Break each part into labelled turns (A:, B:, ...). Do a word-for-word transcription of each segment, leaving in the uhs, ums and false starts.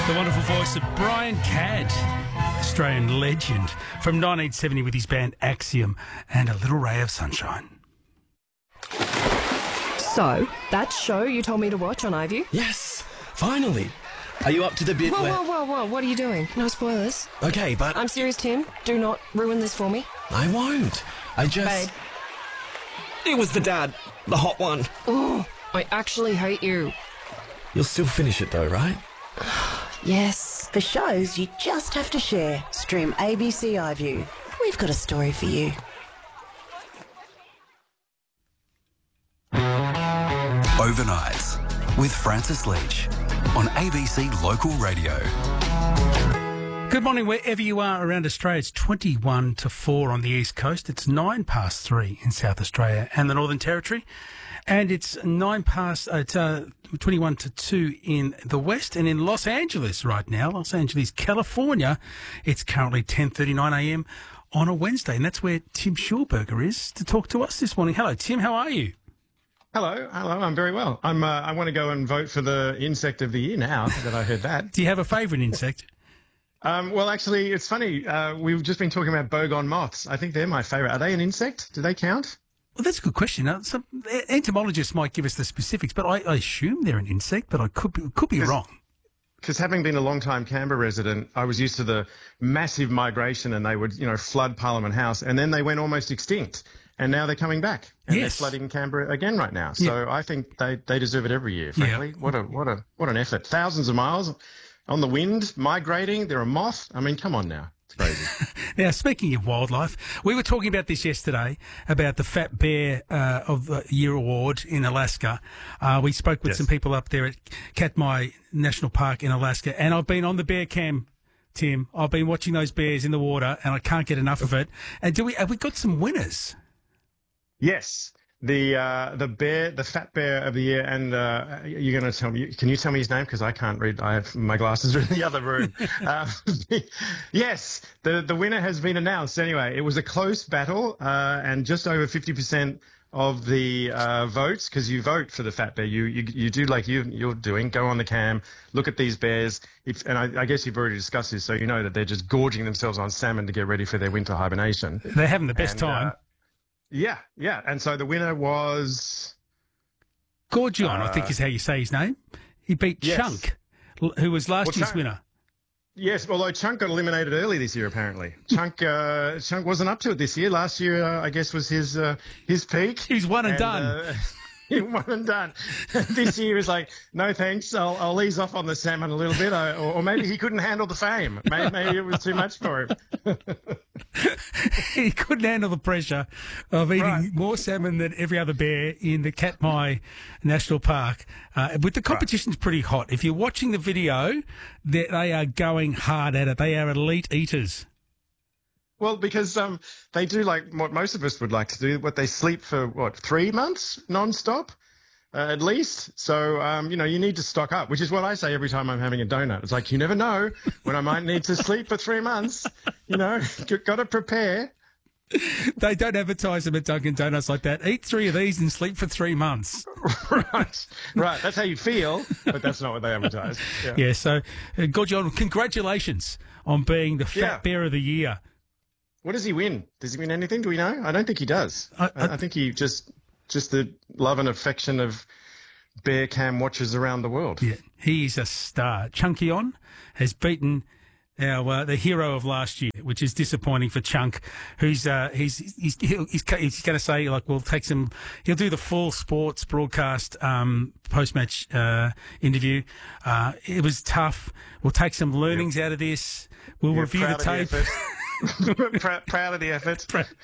A: The wonderful voice of Brian Cadd, Australian legend, from nineteen seventy with his band Axiom and A Little Ray of Sunshine.
B: So, that show you told me to watch on iView?
C: Yes, finally. Are you up to the bit
B: Whoa,
C: where...
B: whoa, whoa, whoa, what are you doing? No spoilers.
C: Okay, but...
B: I'm serious, Tim. Do not ruin this for me.
C: I won't. I just...
B: Babe.
C: It was the dad. The hot one.
B: Oh, I actually hate you.
C: You'll still finish it though, right?
B: Yes.
D: For shows you just have to share, stream A B C iView. We've got a story for you.
E: Overnights with Francis Leach on A B C Local Radio.
A: Good morning, wherever you are around Australia. It's twenty-one to four on the East Coast. It's nine past three in South Australia and the Northern Territory. And it's nine past, uh, it's, uh, twenty-one to two in the West. And in Los Angeles right now, Los Angeles, California, it's currently ten thirty-nine a m on a Wednesday. And that's where Tim Schulberger is to talk to us this morning. Hello, Tim. How are you?
F: Hello, hello. I'm very well. I'm. Uh, I want to go and vote for the insect of the year now that I heard that.
A: Do you have a favourite insect?
F: Um, well, actually, it's funny. Uh, we've just been talking about boggon moths. I think they're my favourite. Are they an insect? Do they count?
A: Well, that's a good question. Uh, some entomologists might give us the specifics, but I, I assume they're an insect, but I could be, could be wrong.
F: Because having been a long-time Canberra resident, I was used to the massive migration, and they would, you know, flood Parliament House, and then they went almost extinct. And now they're coming back, and
A: Yes.
F: they're flooding Canberra again right now. So
A: Yeah.
F: I think they, they deserve it every year. Frankly,
A: Yeah.
F: what a what a what an effort! Thousands of miles on the wind, migrating. They're a moth. I mean, come on now, it's crazy.
A: Now, speaking of wildlife, we were talking about this yesterday, about the Fat Bear uh, of the Year Award in Alaska. Uh, we spoke with
F: Yes.
A: some people up there at Katmai National Park in Alaska, and I've been on the bear cam, Tim. I've been watching those bears in the water, and I can't get enough of it. And do we have we got some winners?
F: Yes, the uh, the bear, the fat bear of the year, and uh, you're going to tell me. Can you tell me his name? Because I can't read. I have my glasses are in the other room. uh, yes, the the winner has been announced. Anyway, it was a close battle, uh, and just over fifty percent of the uh, votes, because you vote for the fat bear. You you you do like you you're doing. Go on the cam, look at these bears. If, and I, I guess you've already discussed this, so you know that they're just gorging themselves on salmon to get ready for their winter hibernation.
A: They're having the best
F: And,
A: time.
F: uh, Yeah, yeah. And so the winner was...
A: Gorgion, I
F: uh,
A: think is how you say his name. He beat
F: yes.
A: Chunk, l- who was last
F: Well,
A: year's
F: Chunk-
A: winner.
F: Yes, although Chunk got eliminated early this year, apparently. Chunk uh, Chunk wasn't up to it this year. Last year, uh, I guess, was his uh, his peak.
A: He's one and, done.
F: Uh, he one and done. This year was like, no thanks, I'll, I'll ease off on the salmon a little bit. I, or, or maybe he couldn't handle the fame. Maybe, maybe it was too much for him.
A: He couldn't handle the pressure of eating
F: Right.
A: more salmon than every other bear in the Katmai National Park. Uh, but the competition's pretty hot. If you're watching the video, they, they are going hard at it. They are elite eaters.
F: Well, because um, they do like what most of us would like to do. What they sleep for what three months non-stop, uh, at least. So um, you know you need to stock up, which is what I say every time I'm having a donut. It's like you never know when I might need to sleep for three months. You know, got to prepare.
A: They don't advertise them at Dunkin' Donuts like that. Eat three of these and sleep for three months.
F: Right, right. That's how you feel, but that's not what they advertise. Yeah.
A: Yeah, so, uh, Gorgion, congratulations on being the Fat
F: Yeah.
A: Bear of the Year.
F: What does he win? Does he win anything? Do we know? I don't think he does.
A: I-
F: I,
A: I-
F: I think he just just the love and affection of bear cam watchers around the world.
A: Yeah, he's a star. Chunkion has beaten our uh, the hero of last year, which is disappointing for Chunk, who's uh, he's he's he'll, he's, he's going to say like we'll take some. He'll do the full sports broadcast um, post match uh, interview. Uh, it was tough. We'll take some learnings out of this. We'll
F: Yeah,
A: review the
F: proud of
A: tape.
F: effort. Prou- proud of the effort.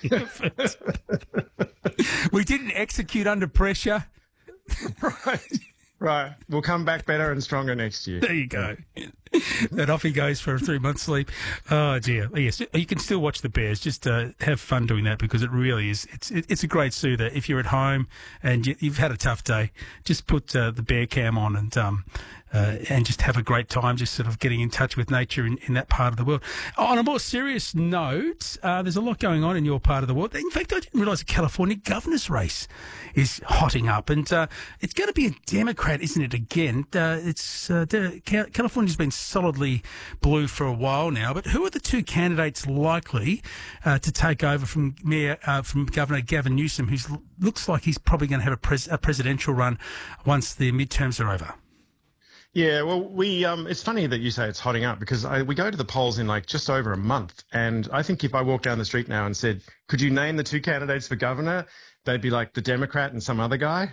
A: We didn't execute under pressure.
F: Right. Right. We'll come back better and stronger next year.
A: There you go. And off he goes for a three month sleep. Oh dear. Yes, you can still watch the Bears. Just uh, have fun doing that because it really is. It's it, it's a great soother. If you're at home and you, you've had a tough day, just put uh, the Bear Cam on and um, uh, and just have a great time, just sort of getting in touch with nature in, in that part of the world. On a more serious note, uh, there's a lot going on in your part of the world. In fact, I didn't realise the California governor's race is hotting up, and uh, it's going to be a Democrat, isn't it, again? Uh, it's uh, de- California's been solidly blue for a while now, but who are the two candidates likely uh, to take over from Mayor, uh, from Governor Gavin Newsom, who looks like he's probably going to have a, pres- a presidential run once the midterms are over?
F: Yeah, well, we um, it's funny that you say it's hotting up because I, we go to the polls in like just over a month. And I think if I walked down the street now and said, could you name the two candidates for governor? They'd be like the Democrat and some other guy.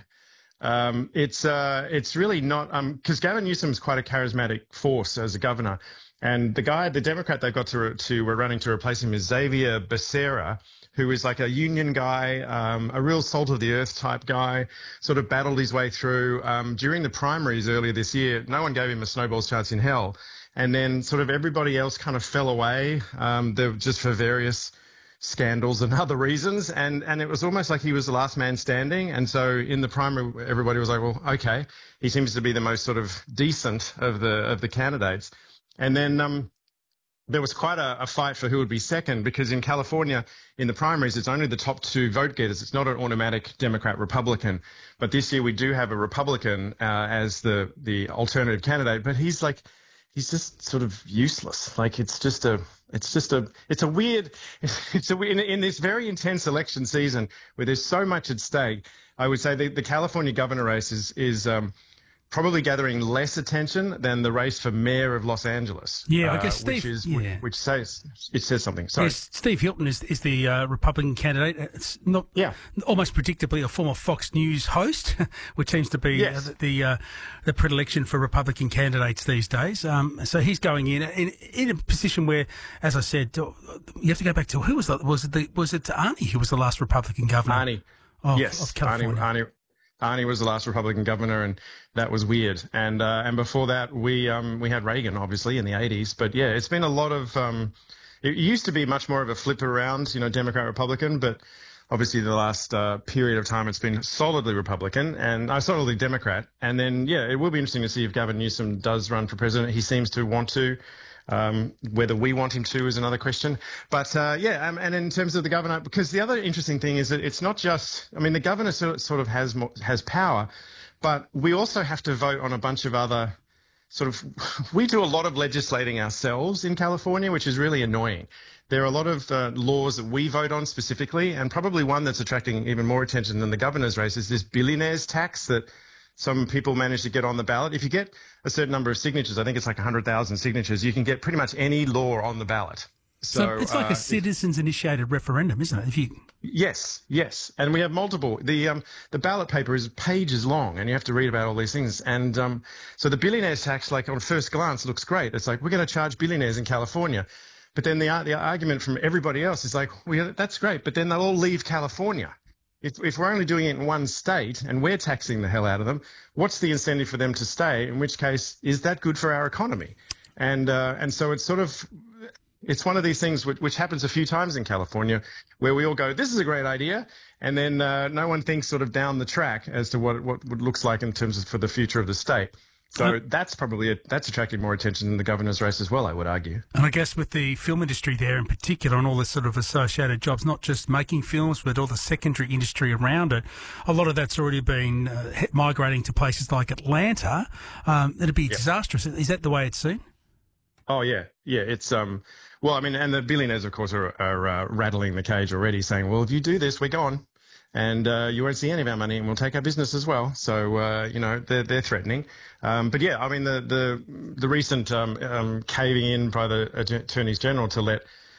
F: Um, it's uh, it's really not because um, Gavin Newsom's quite a charismatic force as a governor. And the guy, the Democrat they've got to, to we're running to replace him is Xavier Becerra, who is like a union guy, um, a real salt of the earth type guy, sort of battled his way through. Um, during the primaries earlier this year, no one gave him a snowball's chance in hell. And then sort of everybody else kind of fell away, um, just for various scandals and other reasons. And, and it was almost like he was the last man standing. And so in the primary, everybody was like, well, okay, he seems to be the most sort of decent of the, of the candidates. And then, um, there was quite a, a fight for who would be second because in California, in the primaries, it's only the top two vote getters. It's not an automatic Democrat-Republican. But this year we do have a Republican uh, as the the alternative candidate. But he's like, he's just sort of useless. Like it's just a, it's just a, it's a weird, it's a in, in this very intense election season where there's so much at stake. I would say the, the California governor race is is. Um, probably gathering less attention than the race for mayor of Los Angeles.
A: Yeah, I guess
F: uh,
A: Steve,
F: which, is,
A: yeah.
F: which, which says it says something. Sorry.
A: Yes, Steve Hilton is is the uh, Republican candidate. It's not
F: yeah.
A: almost predictably a former Fox News host, which seems to be
F: yes.
A: uh, the uh, the predilection for Republican candidates these days. Um, so he's going in, in in a position where, as I said, you have to go back to who was that? Was it the, was it Arnie who was the last Republican governor?
F: Arnie.
A: Of,
F: yes,
A: of California.
F: Arnie. Arnie. Arnie was the last Republican governor, and that was weird. And uh, and before that, we um we had Reagan, obviously, in the eighties. But yeah, it's been a lot of um. It used to be much more of a flip around, you know, Democrat Republican, but obviously the last uh, period of time it's been solidly Republican and uh, solidly Democrat. And then yeah, it will be interesting to see if Gavin Newsom does run for president. He seems to want to. Um, whether we want him to is another question. But uh, yeah, um, and in terms of the governor, because the other interesting thing is that it's not just, I mean, the governor sort sort of has more, has power, but we also have to vote on a bunch of other sort of, we do a lot of legislating ourselves in California, which is really annoying. There are a lot of uh, laws that we vote on specifically, and probably one that's attracting even more attention than the governor's race is this billionaires tax that some people manage to get on the ballot. If you get a certain number of signatures, I think it's like one hundred thousand signatures, you can get pretty much any law on the ballot. So,
A: so it's like
F: uh,
A: a citizens-initiated referendum, isn't it? If you
F: yes, yes, and we have multiple. The um the ballot paper is pages long, and you have to read about all these things. And um so the billionaires tax, like on first glance, looks great. It's like we're going to charge billionaires in California, but then the the argument from everybody else is like, well, that's great, but then they'll all leave California. If, if we're only doing it in one state and we're taxing the hell out of them, what's the incentive for them to stay? In which case, is that good for our economy? And uh, and so it's sort of, it's one of these things which, which happens a few times in California where we all go, this is a great idea. And then uh, no one thinks sort of down the track as to what, what it looks like in terms of for the future of the state. So that's probably a, that's attracting more attention than the governor's race as well, I would argue.
A: And I guess with the film industry there in particular and all the sort of associated jobs, not just making films, but all the secondary industry around it, a lot of that's already been uh, migrating to places like Atlanta. Um, it'd be yep. disastrous. Is that the way it's seen?
F: Oh, yeah. Yeah, it's... um. Well, I mean, and the billionaires, of course, are, are uh, rattling the cage already, saying, well, if you do this, we're gone. And uh, you won't see any of our money, and we'll take our business as well. So, uh, you know, they're, they're threatening. Um, but, yeah, I mean, the the, the recent um, um, caving in by the attorneys general to let